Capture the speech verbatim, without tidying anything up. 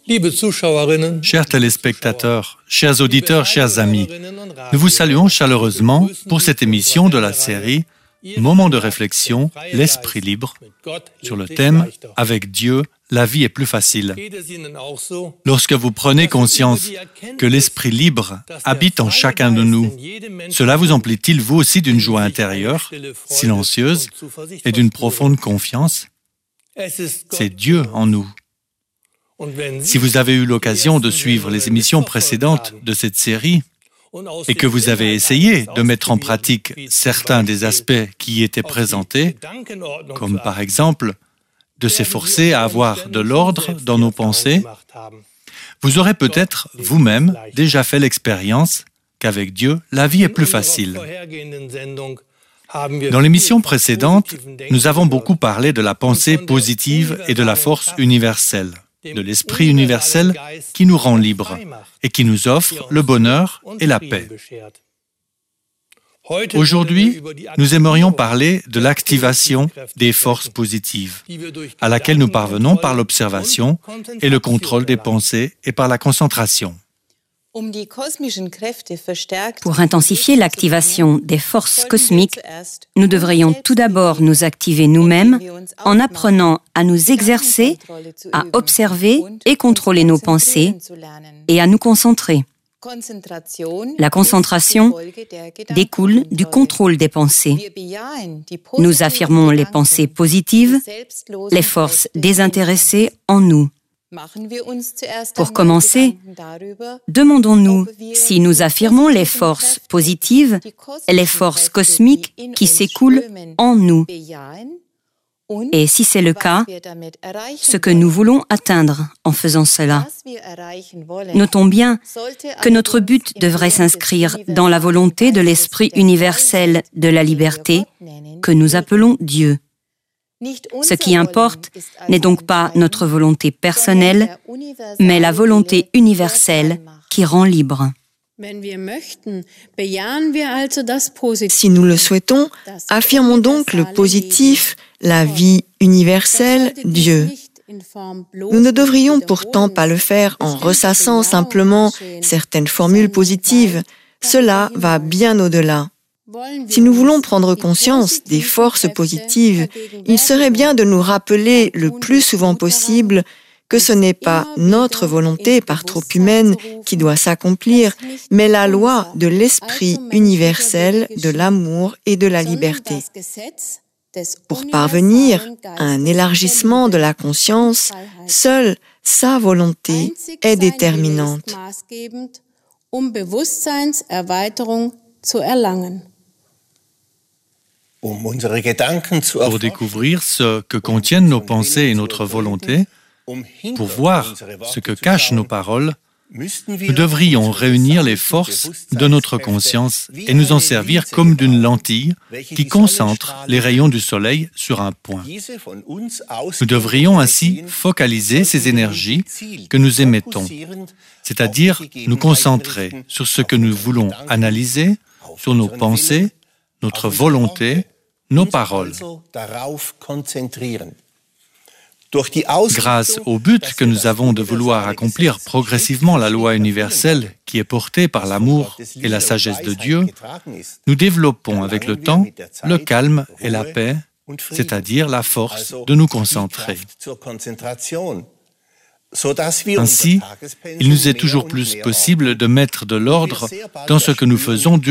Chers téléspectateurs, chers auditeurs, chers amis, nous vous saluons chaleureusement pour cette émission de la série Moments de réflexion, l'esprit libre, sur le thème « Avec Dieu, la vie est plus facile ». Lorsque vous prenez conscience que l'esprit libre habite en chacun de nous, cela vous emplit-il vous aussi d'une joie intérieure, silencieuse, et d'une profonde confiance? C'est Dieu en nous. Si vous avez eu l'occasion de suivre les émissions précédentes de cette série, et que vous avez essayé de mettre en pratique certains des aspects qui y étaient présentés, comme par exemple de s'efforcer à avoir de l'ordre dans nos pensées, vous aurez peut-être vous-même déjà fait l'expérience qu'avec Dieu, la vie est plus facile. Dans l'émission précédente, nous avons beaucoup parlé de la pensée positive et de la force universelle, de l'esprit universel qui nous rend libres et qui nous offre le bonheur et la paix. Aujourd'hui, nous aimerions parler de l'activation des forces positives, à laquelle nous parvenons par l'observation et le contrôle des pensées et par la concentration. Pour intensifier l'activation des forces cosmiques, nous devrions tout d'abord nous activer nous-mêmes en apprenant à nous exercer, à observer et contrôler nos pensées et à nous concentrer. La concentration découle du contrôle des pensées. Nous affirmons les pensées positives, les forces désintéressées en nous. Pour commencer, demandons-nous si nous affirmons les forces positives, les forces cosmiques qui s'écoulent en nous. Et si c'est le cas, ce que nous voulons atteindre en faisant cela. Notons bien que notre but devrait s'inscrire dans la volonté de l'esprit universel de la liberté que nous appelons Dieu. Ce qui importe n'est donc pas notre volonté personnelle, mais la volonté universelle qui rend libre. Si nous le souhaitons, affirmons donc le positif, la vie universelle, Dieu. Nous ne devrions pourtant pas le faire en ressassant simplement certaines formules positives. Cela va bien au-delà. Si nous voulons prendre conscience des forces positives, il serait bien de nous rappeler le plus souvent possible que ce n'est pas notre volonté par trop humaine qui doit s'accomplir, mais la loi de l'esprit universel, de l'amour et de la liberté. Pour parvenir à un élargissement de la conscience, seule sa volonté est déterminante. Pour découvrir ce que contiennent nos pensées et notre volonté, pour voir ce que cachent nos paroles, nous devrions réunir les forces de notre conscience et nous en servir comme d'une lentille qui concentre les rayons du soleil sur un point. Nous devrions ainsi focaliser ces énergies que nous émettons, c'est-à-dire nous concentrer sur ce que nous voulons analyser, sur nos pensées, notre volonté, nos paroles. Grâce au but que nous avons de vouloir accomplir progressivement la loi universelle qui est portée par l'amour et la sagesse de Dieu, nous développons avec le temps le calme et la paix, c'est-à-dire la force de nous concentrer. Ainsi, il nous est toujours plus possible de mettre de l'ordre dans ce que nous faisons